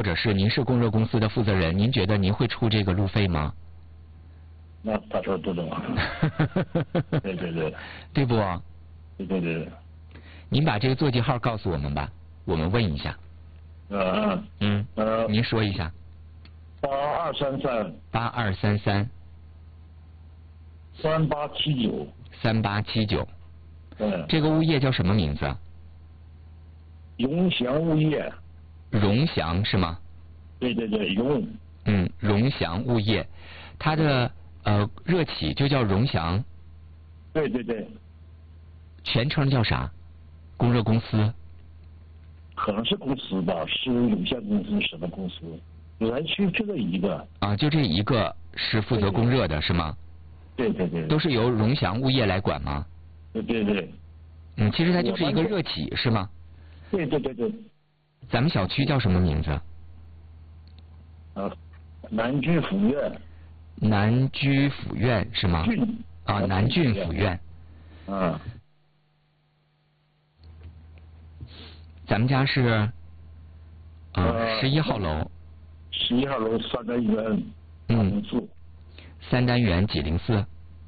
者是您是供热公司的负责人，您觉得您会出这个路费吗？ 那他说不懂啊。对对对。 对不？ 对对对。 您把这个座机号告诉我们吧，我们问一下。您说一下。 8233。 8233。 3879。 3879。这个物业叫什么名字？ 荣祥物业。 荣祥是吗？ 对对对，荣。 荣祥物业，它的热企就叫荣祥。 对对对。 全称叫啥？供热公司。 可能是公司吧，是有限公司什么公司？园区就这一个。啊， 就这一个是负责供热的是吗？ 对对对。 都是由荣祥物业来管吗？ 对对对。 其实它就是一个热企是吗？ 对对对对。 咱们小区叫什么名字？ 南居府院。 南居府院是吗？南郡府院。咱们家是11号楼。 11号楼3单元804。 3单元几04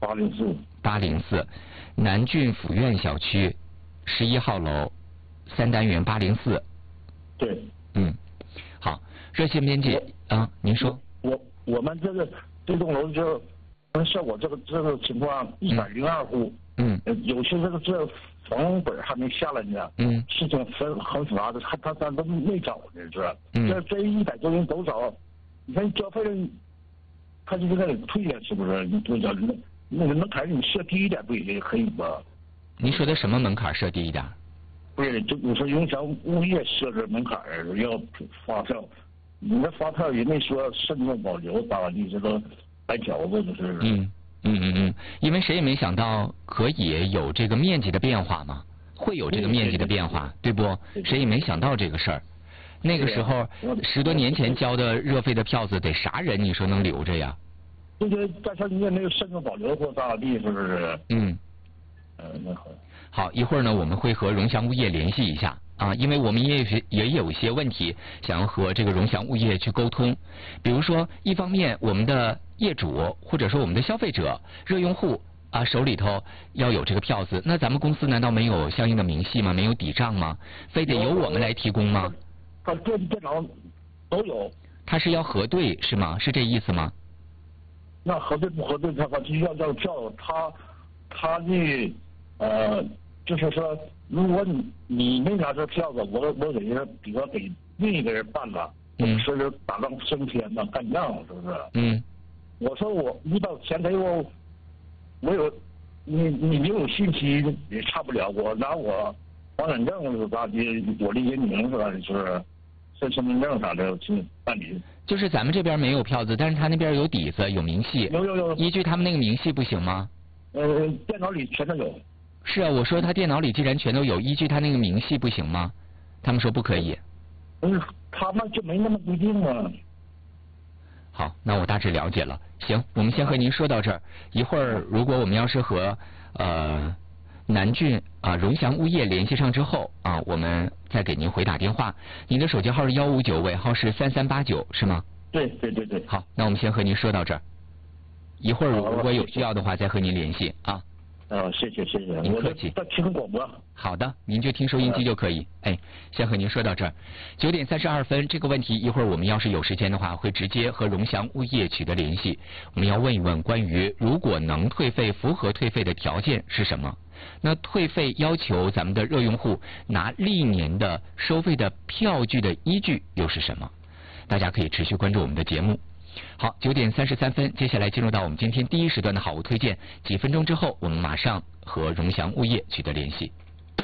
？804。 南郡府院小区11号楼3单元804。 对。 好，热线编辑您说。 我们这栋楼就像我这个情况，102户。有些这房本还没下来呢。事情很复杂的，他都没找呢，是。这100多人都找，你看交费了，他就在那里退了，是不是？你多交那个门槛你设低一点不也可以吗？ 您说的什么门槛设低一点？ 不是，就我说荣祥物业设置门槛要发票，你那发票也没说慎重保留咋地，这都白条子这是。 因为谁也没想到可以有这个面积的变化嘛，会有这个面积的变化，对不？谁也没想到这个事儿。那个时候10多年前交的热费的票子得啥人你说能留着呀？ 这些大小你也没有慎重保留或咋地，是不是？那好。 好，一会儿呢我们会和荣祥物业联系一下因为我们也有一些问题想要和这个荣祥物业去沟通，比如说一方面我们的业主或者说我们的消费者热用户手里头要有这个票子，那咱们公司难道没有相应的明细吗？没有抵账吗？非得由我们来提供吗？ 他电脑都有。 他是要核对是吗？是这意思吗？ 那核对不核对，他就要这个票，他的就是说，如果你没拿这票子，我给人，比如说给另一个人办了，说是打仗升天呐，干仗是不是？我说你把钱给我，我有你没有信息也差不了，我拿我房产证是咋的，我的人名是吧？是身份证啥的去办理。 就是咱们这边没有票子，但是他那边有底子有明细。 有。 依据他们那个明细不行吗？ 电脑里全都有。 是啊，我说他电脑里既然全都有，依据他那个明细不行吗？他们说不可以。 他们就没那么规定啊。 好，那我大致了解了。行，我们先和您说到这儿。一会儿如果我们要是和南郡荣祥物业联系上之后我们再给您回打电话。您的手机号是159，尾号是3389，是吗？ 对。 好，那我们先和您说到这儿。一会儿如果有需要的话，再和您联系啊。 谢谢。 您客气。 我听广播。 好的，您就听收音机就可以。先和您说到这儿。9点32分，这个问题一会儿我们要是有时间的话，会直接和荣祥物业取得联系。我们要问一问关于如果能退费、符合退费的条件是什么？那退费要求咱们的热用户拿历年的收费的票据的依据又是什么？大家可以持续关注我们的节目。好，9点33分，接下来进入到我们今天第一时段的好物推荐。几分钟之后，我们马上和荣祥物业取得联系。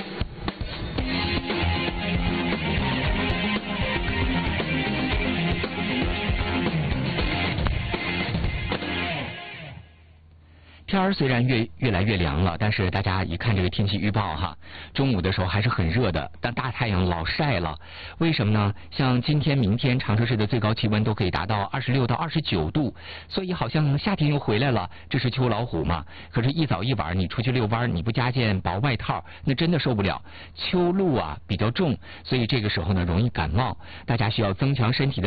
天儿虽然越来越凉了，但是大家一看这个天气预报哈，中午的时候还是很热的，但大太阳老晒了。为什么呢？像今天、明天长春市的最高气温都可以达到26到29度，所以好像夏天又回来了，这是秋老虎嘛。可是，一早一晚你出去遛弯，你不加件薄外套，那真的受不了。秋露比较重，所以这个时候呢容易感冒，大家需要增强身体的